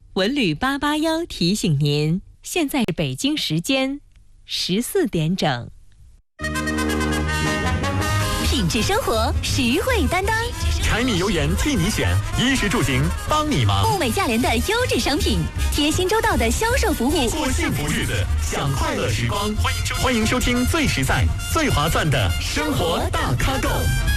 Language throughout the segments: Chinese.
文旅881提醒您，现在是北京时间14点整。 品质生活，实惠担当， 柴米油盐替你选，衣食住行帮你忙。 物美价廉的优质商品，贴心周到的销售服务， 过幸福日子，享快乐时光。欢迎收听最实在、最划算的生活大咖购。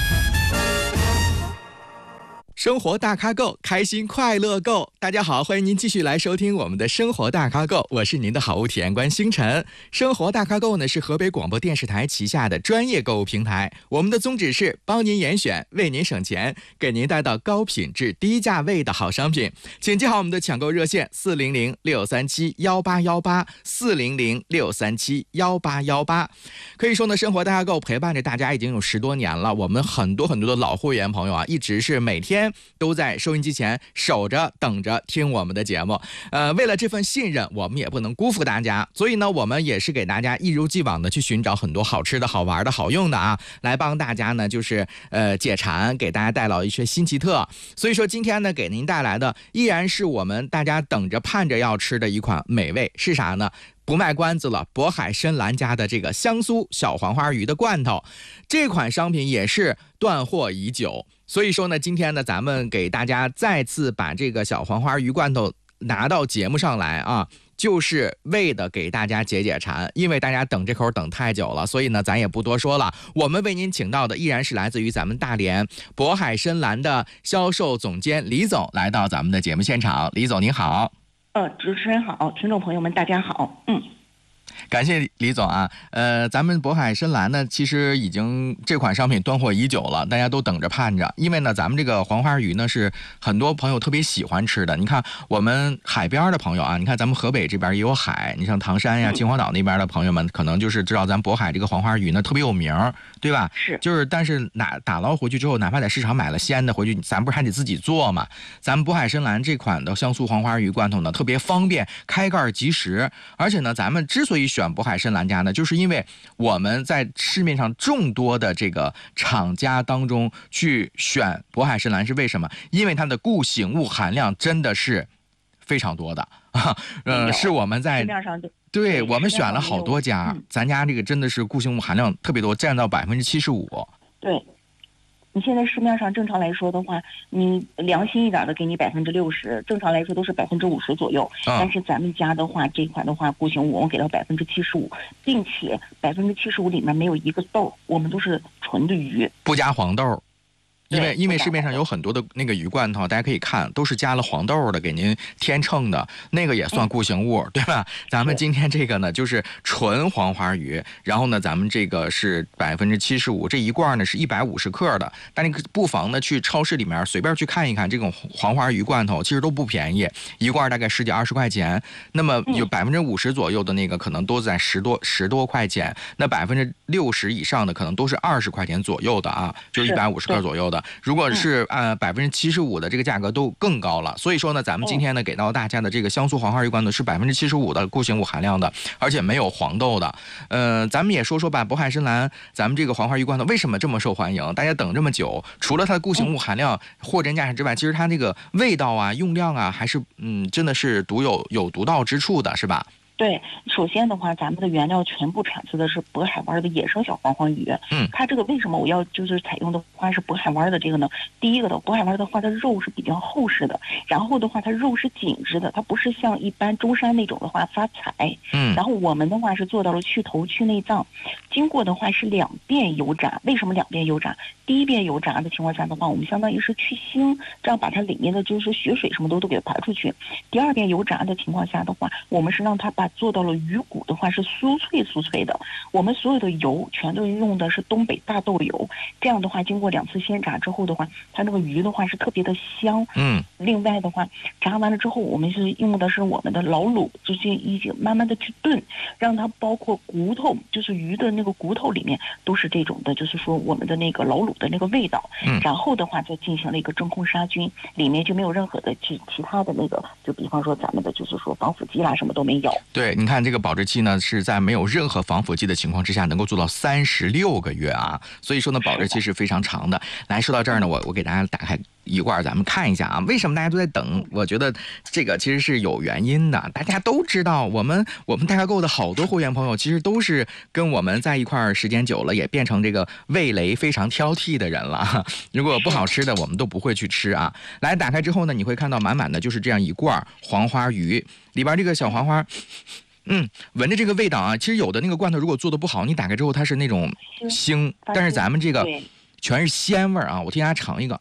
生活大咖购，开心快乐购。大家好，欢迎您继续来收听我们的生活大咖购，我是您的好物体验官星辰。生活大咖购呢是河北广播电视台旗下的专业购物平台，我们的宗旨是帮您严选，为您省钱，给您带到高品质低价位的好商品。请记好我们的抢购热线400-637-1818，400-637-1818。可以说呢，生活大咖购陪伴着大家已经有10多年了，我们很多的老会员朋友啊，一直是每天都在收音机前守着等着听我们的节目。为了这份信任，我们也不能辜负大家，所以呢，我们也是给大家一如既往的去寻找很多好吃的好玩的好用的啊，来帮大家呢就是解馋，给大家带来一些新奇特。所以说今天呢，给您带来的依然是我们大家等着盼着要吃的一款美味，是啥呢？不卖关子了，渤海深蓝家的这个香酥小黄花鱼的罐头，这款商品也是断货已久。所以说呢，今天呢，咱们给大家再次把这个小黄花鱼罐头拿到节目上来啊，就是为的给大家解解馋，因为大家等这口等太久了，所以呢，咱也不多说了。我们为您请到的依然是来自于咱们大连渤海深蓝的销售总监李总来到咱们的节目现场。李总您好。 主持人好，听众朋友们大家好。 感谢李总啊，咱们渤海深蓝呢，其实已经这款商品断货已久了，大家都等着盼着。因为呢，咱们这个黄花鱼呢是很多朋友特别喜欢吃的。你看我们海边的朋友啊，你看咱们河北这边也有海，你像唐山呀、秦皇岛那边的朋友们，可能就是知道咱渤海这个黄花鱼呢特别有名，对吧？ 是， 就是但是打捞回去之后，哪怕在市场买了鲜的回去，咱不是还得自己做嘛？咱们渤海深蓝这款的香酥黄花鱼罐头呢，特别方便，开盖即食，而且呢，咱们之所以选渤海深蓝家呢，就是因为我们在市面上众多的这个厂家当中去选渤海深蓝是为什么？因为它的固形物含量真的是非常多的是我们在对我们选了好多家，咱家这个真的是固形物含量特别多，占到75%。 对。你现在市面上正常来说的话，你良心一点的给你60%，正常来说都是50%左右。但是咱们家的话，这款的话固形物我们给到75%，并且75%里面没有一个豆，我们都是纯的鱼， 不加黄豆。因为市面上有很多的那个鱼罐头，大家可以看都是加了黄豆的，给您添秤的，那个也算固形物，对吧？咱们今天这个呢就是纯黄花鱼，然后呢咱们这个是75%，这一罐呢是150克的。但你不妨呢去超市里面随便去看一看，这种黄花鱼罐头其实都不便宜，一罐大概10几20块钱。那么有50%左右的那个可能都在10多块钱，那60%以上的可能都是20块钱左右的啊，就是150克左右的。如果是75%的这个价格都更高了，所以说呢，咱们今天呢给到大家的这个香酥黄花鱼罐头是75%的固形物含量的，而且没有黄豆的。咱们也说吧，渤海深蓝咱们这个黄花鱼罐头为什么这么受欢迎？大家等这么久，除了它的固形物含量货真价实之外，其实它这个味道啊、用量啊，还是真的是有独到之处的，是吧？ 对，首先的话，咱们的原料全部产自的是渤海湾的野生小黄花鱼。它这个为什么我要就是采用的话是渤海湾的这个呢？第一个的，渤海湾的话，它肉是比较厚实的，然后的话，它肉是紧致的，它不是像一般中山那种的话发彩。然后我们的话是做到了去头去内脏，经过的话是2遍油炸。为什么2遍油炸？第一遍油炸的情况下的话，我们相当于是去腥，这样把它里面的就是血水什么都给排出去。第2遍油炸的情况下的话，我们是让它做到了鱼骨的话是酥脆的，我们所有的油全都用的是东北大豆油，这样的话经过2次鲜炸之后的话，它那个鱼的话是特别的香。另外的话，炸完了之后，我们是用的是我们的老卤，就是一起慢慢的去炖，让它包括骨头，就是鱼的那个骨头里面都是这种的，就是说我们的那个老卤的那个味道。然后的话再进行了一个真空杀菌，里面就没有任何的其他的那个，就比方说咱们的就是说防腐剂啦什么都没有。 对，你看这个保质期呢是在没有任何防腐剂的情况之下能够做到36个月啊，所以说呢保质期是非常长的。来，说到这儿呢，我给大家一罐，咱们看一下啊，为什么大家都在等？我觉得这个其实是有原因的。大家都知道，我们大家购的好多会员朋友，其实都是跟我们在一块儿时间久了，也变成这个味蕾非常挑剔的人了。如果不好吃的，我们都不会去吃啊。来，打开之后呢，你会看到满满的就是这样一罐黄花鱼，里边这个小黄花。闻着这个味道啊，其实有的那个罐头如果做的不好，你打开之后它是那种腥，但是咱们这个全是鲜味啊。我替大家尝一个。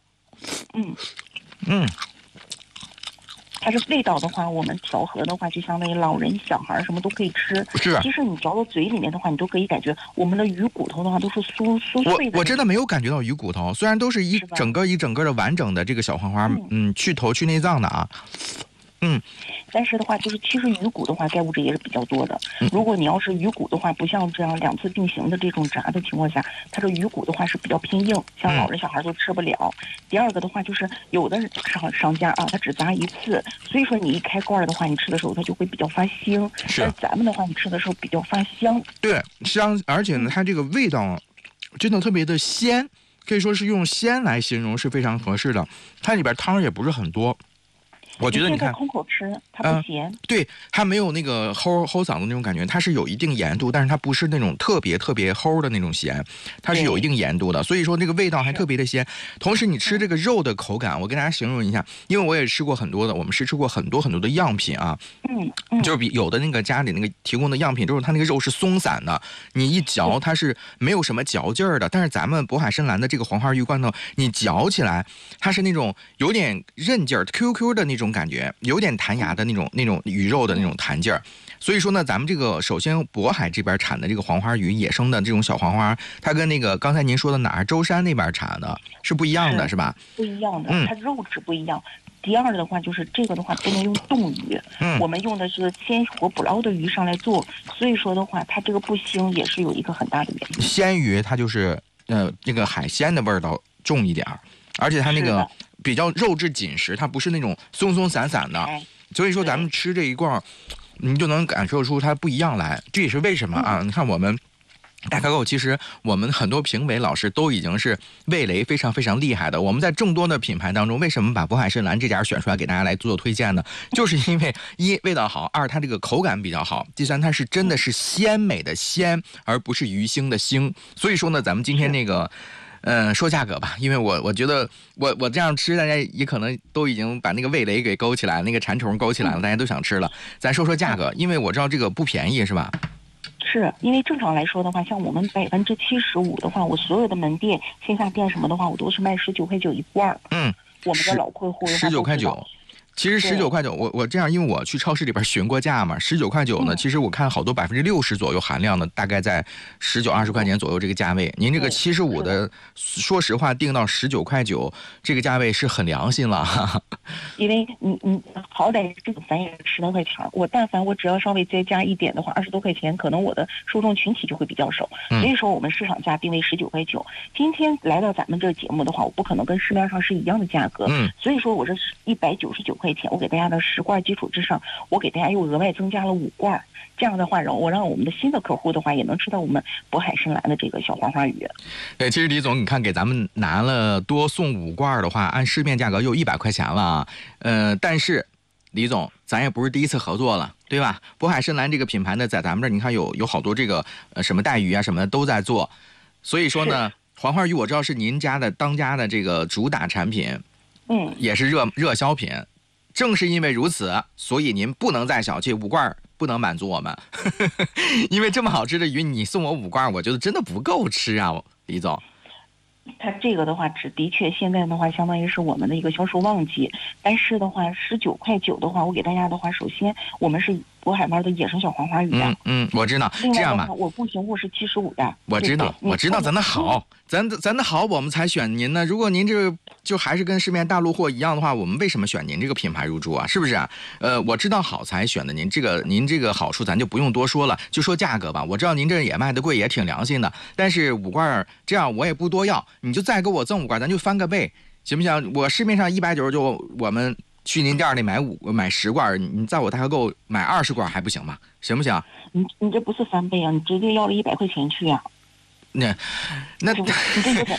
它是味道的话，我们调和的话，就相当于老人、小孩什么都可以吃。 是， 其实你嚼到嘴里面的话，你都可以感觉我们的鱼骨头的话都是酥脆的。 我真的没有感觉到鱼骨头，虽然都是一整个的完整的这个小黄花，去头去内脏的啊。 但是的话，就是其实鱼骨的话，钙物质也是比较多的。如果你要是鱼骨的话，不像这样2次并行的这种炸的情况下，它的鱼骨的话是比较偏硬，像老人小孩都吃不了。第二个的话，就是有的商家啊，他只炸1次，所以说你一开罐的话，你吃的时候它就会比较发腥。 是， 而咱们的话，你吃的时候比较发香。 对，香，而且呢，它这个味道真的特别的鲜，可以说是用鲜来形容是非常合适的。它里边汤也不是很多。我觉得你看， 空口吃它不咸， 对，它没有那个齁嗓子那种感觉，它是有一定盐度，但是它不是那种特别齁的那种咸，它是有一定盐度的，所以说这个味道还特别的鲜。同时你吃这个肉的口感，我跟大家形容一下，因为我也吃过很多的，我们是吃过很多的样品啊，就是比有的那个家里那个提供的样品，就是它那个肉是松散的，你一嚼它是没有什么嚼劲儿的，但是咱们渤海深蓝的这个黄花鱼罐头，你嚼起来它是那种有点韧劲儿 QQ 的那种感觉，有点弹牙的那种鱼肉的那种弹劲儿。所以说呢，咱们这个首先渤海这边产的这个黄花鱼，野生的这种小黄花，它跟那个刚才您说的哪儿舟山那边产的是不一样的，是吧？ 不一样的，它肉质不一样。第二的话就是这个的话不能用冻鱼，我们用的是鲜活捕捞的鱼上来做，所以说的话它这个不腥也是有一个很大的原因。 鲜鱼它就是这个海鲜的味道重一点，而且它那个比较肉质紧实，它不是那种松松散散的，所以说咱们吃这一罐你就能感受出它不一样来。这也是为什么啊？你看我们大开购，其实我们很多评委老师都已经是味蕾非常非常厉害的。我们在众多的品牌当中，为什么把渤海深蓝这家选出来给大家来做推荐呢？就是因为一味道好，二它这个口感比较好，第三它是真的是鲜美的鲜，而不是鱼腥的腥。所以说呢，咱们今天那个说价格吧，因为我觉得我这样吃，大家也可能都已经把那个味蕾给勾起来，那个馋虫勾起来了，大家都想吃了。咱说价格，因为我知道这个不便宜，是吧？ 是因为正常来说的话，像我们75%的话，我所有的门店、线下店什么的话，我都是卖19.9块一罐。我们的老客户的话 19.9块。其实19.9块，我这样，因为我去超市里边询过价嘛，19.9块呢，其实我看好多60%左右含量的，大概在19-20块钱左右这个价位。您这个75的，说实话定到19.9块，这个价位是很良心了。 因为你好歹这个咱也10多块钱，我但凡我只要稍微再加一点的话，20多块钱，可能我的受众群体就会比较少。所以说我们市场价定为19.9块。今天来到咱们这个节目的话，我不可能跟市面上是一样的价格。所以说我这199块钱，我给大家的10罐基础之上，我给大家又额外增加了5罐。这样的话，让我们的新的客户的话，也能吃到我们渤海深蓝的这个小黄花鱼。 对，其实李总，你看给咱们拿了多送5罐的话，按市面价格又100块钱了啊。但是李总，咱也不是第一次合作了，对吧？渤海深蓝这个品牌呢，在咱们这儿，你看有好多这个什么带鱼啊什么的都在做，所以说呢，黄花鱼我知道是您家的当家的这个主打产品，也是热销品。正是因为如此，所以您不能再小气，5罐不能满足我们，因为这么好吃的鱼，你送我5罐，我觉得真的不够吃啊，李总。 它这个的话，的确现在的话，相当于是我们的一个销售旺季。但是的话，19.9块的话，我给大家的话，首先我们是渤海湾的野生小黄花鱼的。 我知道。这样吧， 我不行，我是75的。 我知道，咱的好，咱的好，我们才选您呢。如果您这个就还是跟市面大陆货一样的话，我们为什么选您这个品牌入驻啊？是不是啊？我知道好才选的您这个好处，咱就不用多说了，就说价格吧。我知道您这也卖的贵，也挺良心的，但是5罐这样我也不多要，你就再给我赠5罐，咱就翻个倍，行不行？我市面上199，我们去您店里买10罐，你在我大客购买20罐还不行吗？行不行？ 你这不是翻倍啊，你直接要了100块钱去啊。 那你这个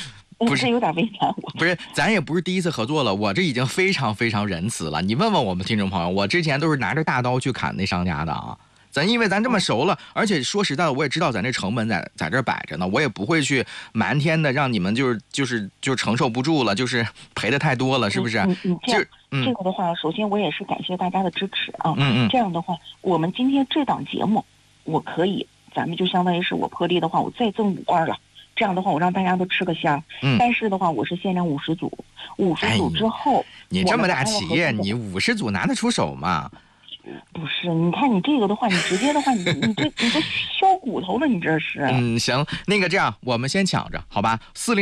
不是有点为难我。 不是，咱也不是第一次合作了，我这已经非常非常仁慈了。你问问我们听众朋友，我之前都是拿着大刀去砍那商家的啊。因为咱这么熟了，而且说实在的，我也知道咱这成本在这摆着呢，我也不会去瞒天的让你们就承受不住了，就是赔的太多了，是不是？ 这个的话，首先我也是感谢大家的支持啊。这样的话，我们今天这档节目，咱们就相当于是我破例的话，我再赠5罐了。这样的话，我让大家都吃个香。但是的话，我是限量50组，50组之后， 你这么大企业，你50组拿得出手吗？ 不是，你看你这个的话，你直接的话，你这削骨头了，你这是。 行，那个这样，我们先抢着，好吧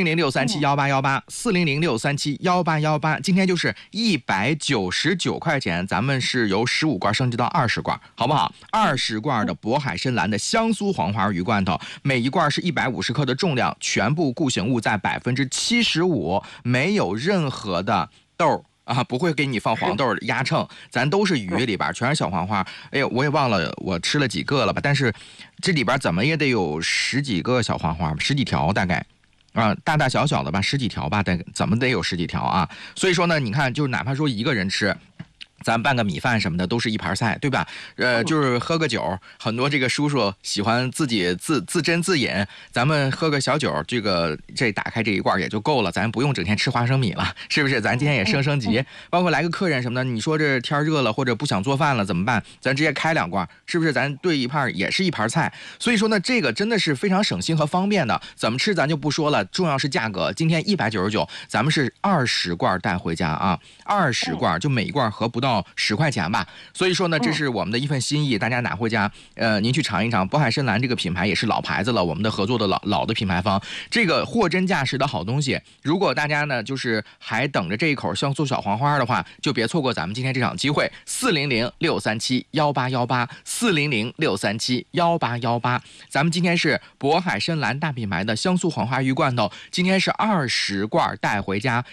？400-637-1818，400-637-1818，今天就是199块钱，咱们是由15罐升级到20罐，好不好？20罐的渤海深蓝的香酥黄花鱼罐头，每一罐是150克的重量，全部固形物在75%，没有任何的豆。不会给你放黄豆压秤，咱都是鱼里边全是小黄花。哎呦，我也忘了我吃了几个了吧，但是这里边怎么也得有10几个小黄花，10几条大概。大大小小的吧，10几条吧，怎么得有10几条啊？所以说呢，你看，就哪怕说一个人吃，咱拌个米饭什么的都是一盘菜，对吧？就是喝个酒，很多这个叔叔喜欢自己自斟自饮，咱们喝个小酒，这打开这一罐也就够了，咱不用整天吃花生米了，是不是？咱今天也升级，包括来个客人什么的，你说这天热了或者不想做饭了怎么办？咱直接开2罐，是不是？咱兑一盘也是一盘菜。所以说呢，这个真的是非常省心和方便的。怎么吃咱就不说了，重要是价格。今天199，咱们是20罐带回家啊，20罐就每一罐合不到10块钱吧，所以说呢，这是我们的一份心意，大家拿回家，您去尝一尝。渤海深蓝这个品牌也是老牌子了，我们的合作的老的品牌方，这个货真价实的好东西。如果大家呢就是还等着这一口像素小黄花的话，就别错过咱们今天这场机会，400-637-1818，400-637-1818。咱们今天是渤海深蓝大品牌的香酥黄花鱼罐头，今天是20罐带回家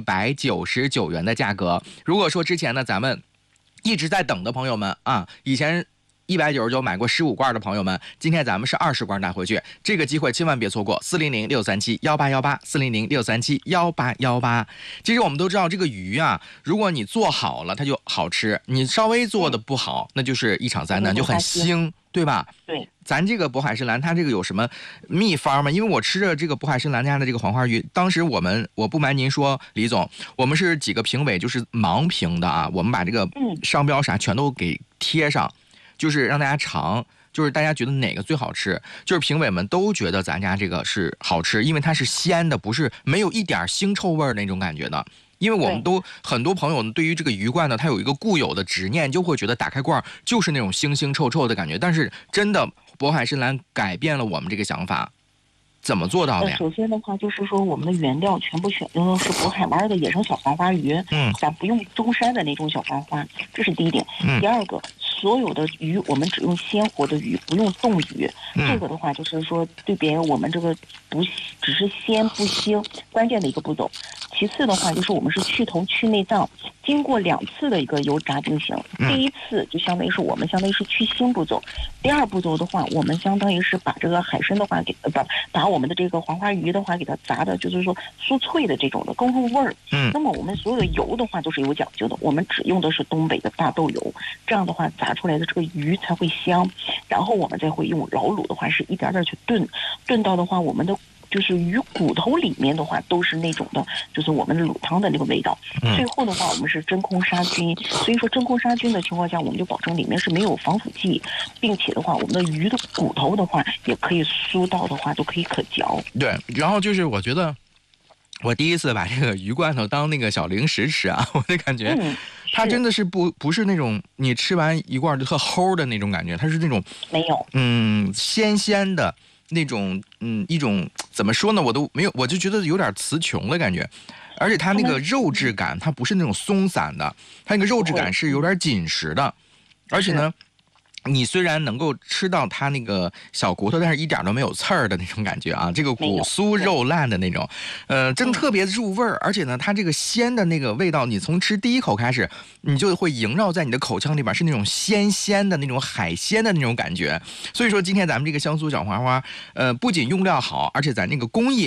，199元的价格。如果说之前呢，咱们一直在等的朋友们啊，以前199买过15罐的朋友们，今天咱们是20罐带回去，这个机会千万别错过。400-637-1818，400-637-1818。其实我们都知道，这个鱼啊，如果你做好了，它就好吃；你稍微做的不好，那就是一场灾难，就很腥，对吧？ 对。 咱这个渤海深蓝，它这个有什么秘方吗？因为我吃着这个渤海深蓝家的这个黄花鱼，当时我不瞒您说，李总，我们是几个评委就是盲评的啊，我们把这个商标啥全都给贴上，就是让大家尝，就是大家觉得哪个最好吃，就是评委们都觉得咱家这个是好吃，因为它是鲜的，不是没有一点腥臭味那种感觉的。因为我们都很多朋友对于这个鱼罐呢，它有一个固有的执念，就会觉得打开罐就是那种腥腥臭臭的感觉。但是真的，渤海深蓝改变了我们这个想法，怎么做到的呀？ 首先的话，就是说我们的原料全部选用的是渤海湾的野生小黄花鱼，咱不用中山的那种小黄花，这是第一点。第二个，所有的鱼我们只用鲜活的鱼，不用冻鱼。这个的话，就是说对别人我们这个不只是鲜不腥，关键的一个步骤。其次的话，就是我们是去头去内脏，经过2次的一个油炸定型。第一次就相当于是我们相当于是去腥步骤，第2步骤的话，我们相当于是把这个海参的话给把我们的这个黄花鱼的话给它炸的，就是说酥脆的这种的更入味儿。那么我们所有的油的话都是有讲究的，我们只用的是东北的大豆油，这样的话炸出来的这个鱼才会香。然后我们再会用老卤的话是一点点去炖到的话，我们的就是鱼骨头里面的话都是那种的，就是我们的卤汤的那个味道。最后的话，我们是真空杀菌，所以说真空杀菌的情况下，我们就保证里面是没有防腐剂，并且的话，我们的鱼的骨头的话也可以酥到的话都可以可嚼。 对，然后就是我觉得我第一次把这个鱼罐头当那个小零食吃啊，我的感觉，它真的是不是那种你吃完一罐就特齁的那种感觉，它是那种没有鲜鲜的。那种一种怎么说呢，我都没有，我就觉得有点词穷的感觉，而且它那个肉质感，它不是那种松散的，它那个肉质感是有点紧实的，而且呢，你虽然能够吃到它那个小骨头，但是一点都没有刺儿的那种感觉啊，这个骨酥肉烂的那种，真的特别入味儿，而且呢，它这个鲜的那个味道，你从吃第一口开始，你就会萦绕在你的口腔里边，是那种鲜的那种海鲜的那种感觉。所以说，今天咱们这个香酥小黄花，不仅用料好，而且咱那个工艺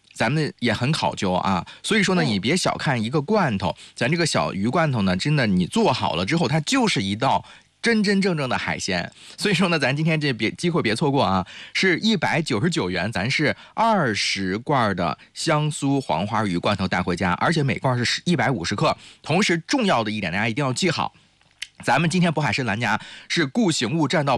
咱们也很考究啊，所以说呢，你别小看一个罐头，咱这个小鱼罐头呢，真的你做好了之后，它就是一道真真正正的海鲜。所以说呢，咱今天这机会别错过啊，是199元，咱是20罐的香酥黄花鱼罐头带回家，而且每罐是150克。同时重要的一点，大家一定要记好。咱们今天渤海参兰家是固形物占到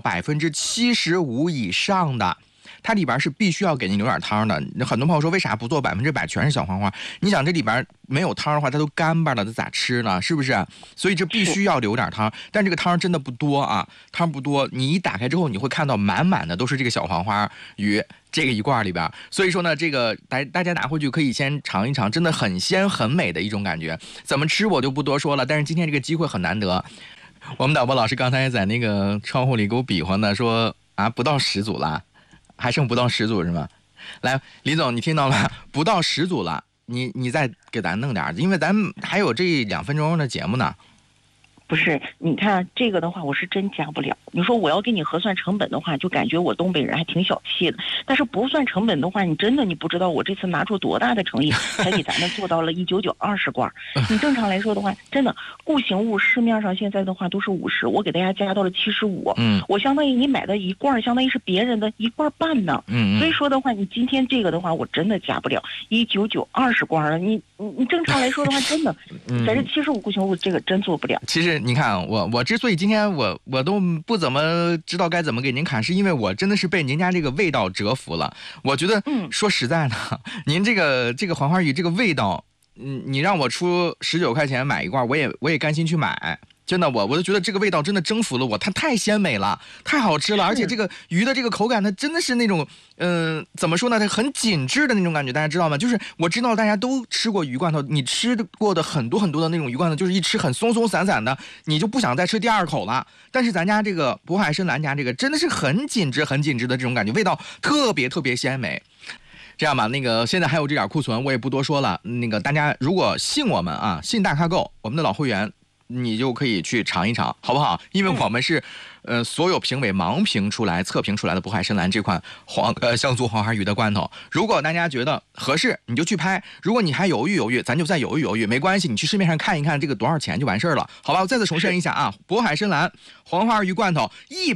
75%以上的，它里边是必须要给您留点汤的。很多朋友说为啥不做100%全是小黄花？你想这里边没有汤的话，它都干巴了，它咋吃呢？是不是？所以这必须要留点汤，但这个汤真的不多啊，汤不多。你一打开之后，你会看到满满的都是这个小黄花鱼。这个一罐里边，所以说呢，这个大家拿回去可以先尝一尝，真的很鲜很美的一种感觉。怎么吃我就不多说了，但是今天这个机会很难得。我们导播老师刚才在那个窗户里给我比划呢，说啊不到10组了，还剩不到10组是吗？来，李总你听到了，不到10组了，你再给咱弄点，因为咱还有这2分钟的节目呢。 不是，你看这个的话，我是真加不了。你说我要给你核算成本的话，就感觉我东北人还挺小气的。但是不算成本的话，你真的你不知道我这次拿出多大的诚意，才给咱们做到了199 20罐。你正常来说的话，真的固形物市面上现在的话都是50，我给大家加到了75。我相当于你买的一罐，相当于是别人的1罐半呢。所以说的话，你今天这个的话，我真的加不了199 20罐了。你正常来说的话，真的，在这75固形物这个真做不了。 其实你看我之所以今天我都不怎么知道该怎么给您砍，是因为我真的是被您家这个味道折服了。我觉得说实在的，您这个黄花鱼这个味道，你让我出19块钱买一罐，我也甘心去买。真的，我就觉得这个味道真的征服了我，它太鲜美了，太好吃了，而且这个鱼的这个口感，它真的是那种，怎么说呢，它很紧致的那种感觉，大家知道吗？就是我知道大家都吃过鱼罐头，你吃过的很多的那种鱼罐头，就是一吃很松松散散的，你就不想再吃第2口了。但是咱家这个渤海参兰家这个真的是很紧致的这种感觉，味道特别鲜美。这样吧，那个现在还有这点库存，我也不多说了。那个大家如果信我们啊，信大咖购，我们的老会员，你就可以去尝一尝，好不好？因为我们是，所有评委盲评出来、测评出来的渤海参兰这款香酥黄花鱼的罐头。如果大家觉得合适，你就去拍；如果你还犹豫，咱就再犹豫，没关系，你去市面上看一看这个多少钱就完事儿了，好吧？我再次重申一下啊，渤海参兰黄花鱼罐头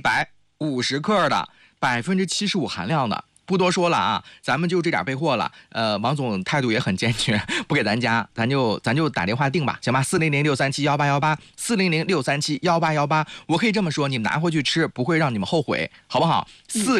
150克的75%含量的。不多说了啊，咱们就这点备货了。王总态度也很坚决，不给咱加，咱就打电话订吧，行吧？400-637-1818，400-637-1818。我可以这么说，你们拿回去吃不会让你们后悔，好不好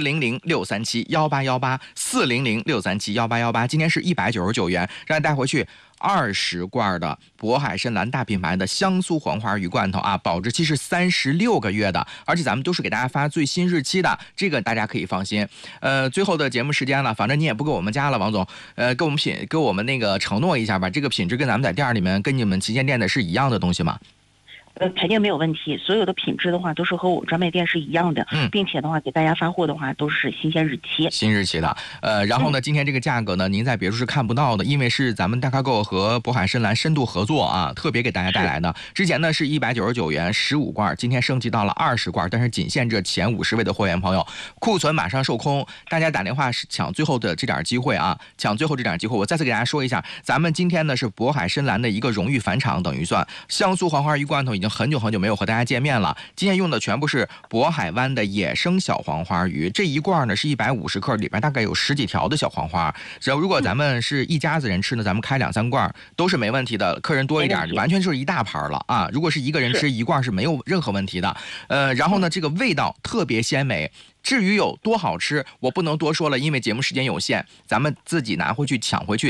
？400-637-1818，400-637-1818。今天是199元，让你带回去20罐的渤海参兰大品牌的香酥黄花鱼罐头啊，保质期是36个月的，而且咱们都是给大家发最新日期的，这个大家可以放心。最后的节目时间了，反正你也不给我们加了，王总，给我们那个承诺一下吧，这个品质跟咱们在店里面跟你们旗舰店的是一样的东西吗？ 肯定没有问题，所有的品质的话都是和我专卖店是一样的，并且的话给大家发货的话都是新鲜日期的。然后呢，今天这个价格呢，您在别处是看不到的，因为是咱们大咖购和渤海参兰深度合作啊，特别给大家带来的。之前呢是199元15罐，今天升级到了20罐，但是仅限这前50位的会员朋友，库存马上售空，大家打电话是抢最后的这点机会啊，抢最后这点机会。我再次给大家说一下，咱们今天呢是渤海参兰的一个荣誉返场，等于算香酥黄花鱼罐头已经很久没有和大家见面了。今天用的全部是渤海湾的野生小黄花鱼，这一罐呢是150克，里边大概有10几条的小黄花。如果咱们是一家子人吃呢，咱们开2、3罐都是没问题的。客人多一点，完全就是一大盘了啊！如果是一个人吃1罐是没有任何问题的。然后呢，这个味道特别鲜美。至于有多好吃，我不能多说了，因为节目时间有限，咱们自己拿回去抢回去。